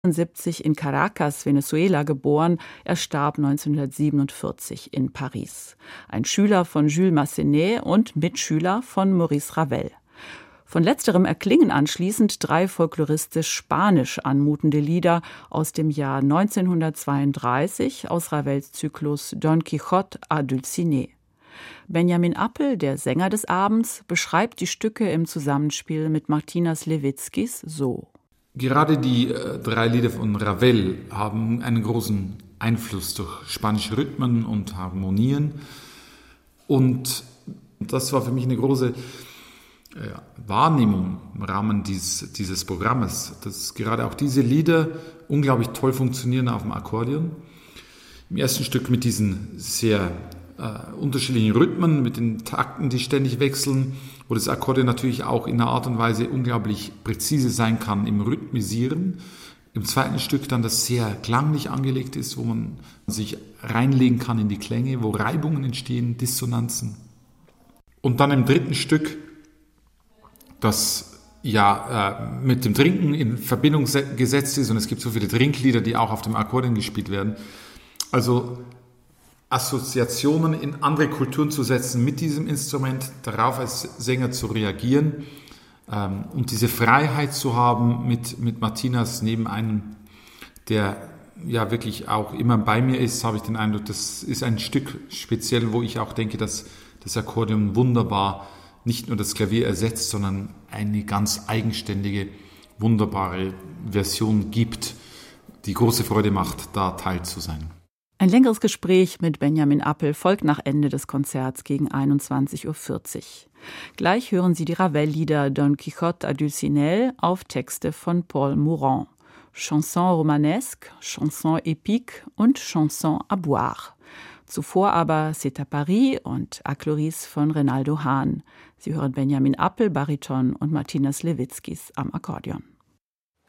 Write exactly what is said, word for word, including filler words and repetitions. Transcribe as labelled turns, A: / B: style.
A: in Caracas, Venezuela geboren. Er starb neunzehnhundertsiebenundvierzig in Paris. Ein Schüler von Jules Massenet und Mitschüler von Maurice Ravel. Von letzterem erklingen anschließend drei folkloristisch spanisch anmutende Lieder aus dem Jahr neunzehnhundertzweiunddreißig aus Ravels Zyklus Don Quijote à Dulcinea. Benjamin Appel, der Sänger des Abends, beschreibt die Stücke im Zusammenspiel mit Martinas Lewitzkis so.
B: Gerade die äh, drei Lieder von Ravel haben einen großen Einfluss durch spanische Rhythmen und Harmonien. Und das war für mich eine große äh, Wahrnehmung im Rahmen dieses, dieses Programmes, dass gerade auch diese Lieder unglaublich toll funktionieren auf dem Akkordeon. Im ersten Stück mit diesen sehr äh, unterschiedlichen Rhythmen, mit den Takten, die ständig wechseln, wo das Akkordeon natürlich auch in einer Art und Weise unglaublich präzise sein kann im Rhythmisieren. Im zweiten Stück dann, das sehr klanglich angelegt ist, wo man sich reinlegen kann in die Klänge, wo Reibungen entstehen, Dissonanzen. Und dann im dritten Stück, das ja äh, mit dem Trinken in Verbindung se- gesetzt ist, und es gibt so viele Trinklieder, die auch auf dem Akkordeon gespielt werden. Also Assoziationen in andere Kulturen zu setzen mit diesem Instrument, darauf als Sänger zu reagieren ähm, und diese Freiheit zu haben mit, mit Martinas neben einem, der ja wirklich auch immer bei mir ist, habe ich den Eindruck, das ist ein Stück speziell, wo ich auch denke, dass das Akkordeon wunderbar nicht nur das Klavier ersetzt, sondern eine ganz eigenständige, wunderbare Version gibt, die große Freude macht, da Teil zu sein.
A: Ein längeres Gespräch mit Benjamin Appel folgt nach Ende des Konzerts gegen einundzwanzig Uhr vierzig. Gleich hören Sie die Ravel-Lieder Don Quijote à Dulcinea auf Texte von Paul Morand. Chanson romanesque, Chanson épique und Chanson à boire. Zuvor aber C'est à Paris und Akloris von Renaldo Hahn. Sie hören Benjamin Appel, Bariton und Martinas Lewitzkis am Akkordeon.